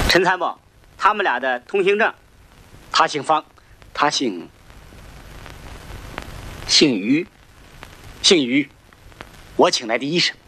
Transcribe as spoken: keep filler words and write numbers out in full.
陈参谋，他们俩的通行证。 他姓方，他姓姓于，姓于。我请来的医生